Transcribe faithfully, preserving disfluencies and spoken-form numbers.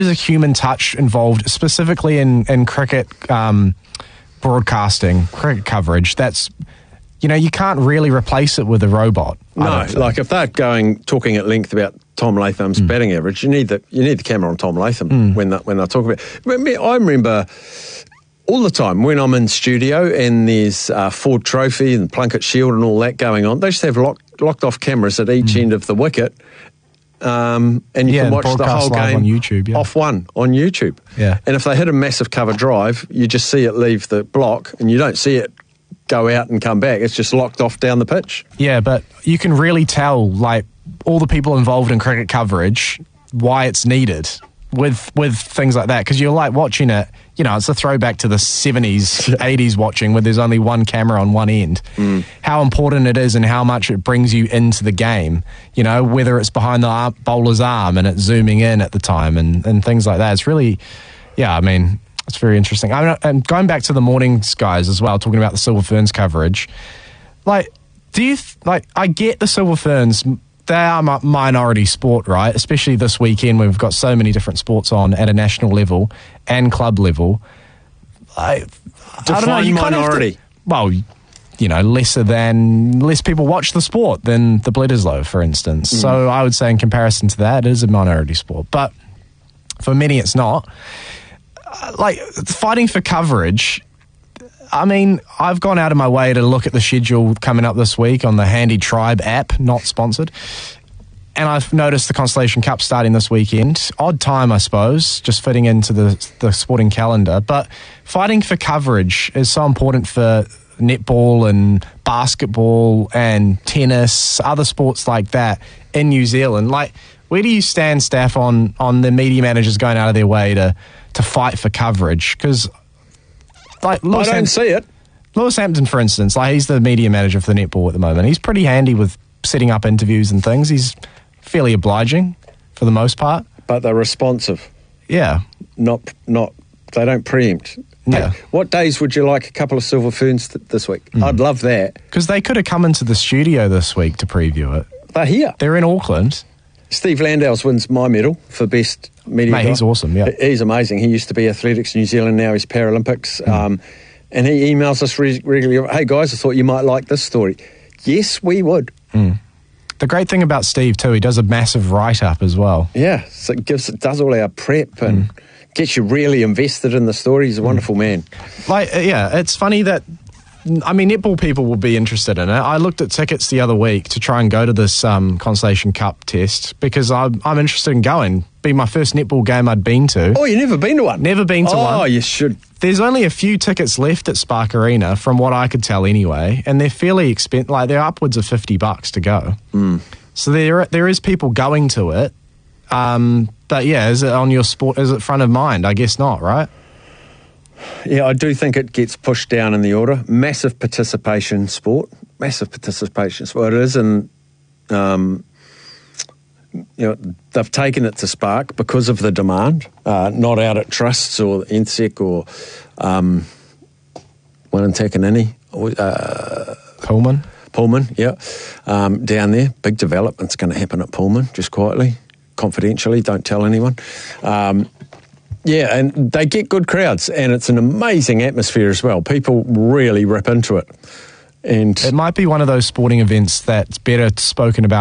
There's a human touch involved, specifically in, in cricket um, broadcasting, cricket coverage. That's, you know, you can't really replace it with a robot. No, like if they're going, talking at length about Tom Latham's mm. batting average, you need the you need the camera on Tom Latham mm. when, the, when they're talking about it. I remember all the time when I'm in studio and there's uh, Ford Trophy and Plunket Shield and all that going on, they just have locked, locked off cameras at each mm. end of the wicket. Um, and you yeah, can watch the whole game on YouTube, yeah. off one on YouTube. Yeah. And if they hit a massive cover drive, you just see it leave the block and you don't see it go out and come back. It's just locked off down the pitch. Yeah, but you can really tell, like, all the people involved in cricket coverage, why it's needed with with things like that. Because you're, like, watching it, you know, it's a throwback to the seventies, eighties watching where there's only one camera on one end. Mm. How important it is and how much it brings you into the game, you know, whether it's behind the bowler's arm and it's zooming in at the time and, and things like that. It's really, yeah, I mean, it's very interesting. I mean, and going back to the mornings guys as well, talking about the Silver Ferns coverage, like, do you, th- like, I get the Silver Ferns, they are a minority sport, right? Especially this weekend when we've got so many different sports on at a national level and club level. I, Define I don't know, you minority. To, well, you know, lesser than, less people watch the sport than the Bledisloe, for instance. Mm. So I would say in comparison to that, it is a minority sport. But for many, it's not. Uh, like, fighting for coverage, I mean, I've gone out of my way to look at the schedule coming up this week on the Handy Tribe app, not sponsored. And I've noticed the Constellation Cup starting this weekend. Odd time, I suppose, just fitting into the, the sporting calendar. But fighting for coverage is so important for netball and basketball and tennis, other sports like that in New Zealand. Like, where do you stand, Steph, on, on the media managers going out of their way to, to fight for coverage? Because... Like Lewis I don't Ham- see it. Lewis Hampton, for instance, like he's the media manager for the netball at the moment. He's pretty handy with setting up interviews and things. He's fairly obliging for the most part. But they're responsive. Yeah. Not, not. They don't preempt. Yeah. Hey, what days would you like a couple of Silver Ferns th- this week? Mm. I'd love that. Because they could have come into the studio this week to preview it. They're here. They're in Auckland. Steve Landau's wins my medal for best media Mate, guy. he's awesome, yeah. He's amazing. He used to be Athletics New Zealand, now he's Paralympics. Mm. Um, and he emails us re- regularly, hey guys, I thought you might like this story. Yes, we would. Mm. The great thing about Steve too, he does a massive write-up as well. Yeah, so it gives, it does all our prep and mm. gets you really invested in the story. He's a wonderful mm. man. Like, uh, yeah, it's funny that, I mean, netball people will be interested in it. I looked at tickets the other week to try and go to this um, Constellation Cup test because I'm, I'm interested in going. Be my first netball game I'd been to. Oh, you've never been to one? Never been to oh, one. Oh, you should. There's only a few tickets left at Spark Arena, from what I could tell anyway, and they're fairly expensive. Like, they're upwards of fifty bucks to go. Mm. So there, there is people going to it. Um, but yeah, is it on your sport? Is it front of mind? I guess not, right? Yeah, I do think it gets pushed down in the order. Massive participation sport. Massive participation sport. It is, and um, you know, they've taken it to Spark because of the demand, uh, not out at Trusts or N S E C or um, one in Takanini. Uh, Pullman. Pullman, yeah. Um, down there, big development's going to happen at Pullman, just quietly, confidentially, don't tell anyone. Um, yeah, and they get good crowds, and it's an amazing atmosphere as well. People really rip into it. And it might be one of those sporting events that's better spoken about